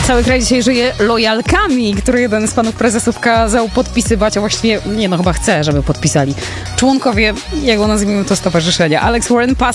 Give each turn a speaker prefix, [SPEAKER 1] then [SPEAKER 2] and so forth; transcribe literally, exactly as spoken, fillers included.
[SPEAKER 1] Cały kraj dzisiaj żyje lojalkami, które jeden z panów prezesów kazał podpisywać, a właściwie, nie no, chyba chce, żeby podpisali członkowie jego, nazwijmy to, stowarzyszenia. Alex Warren, Pass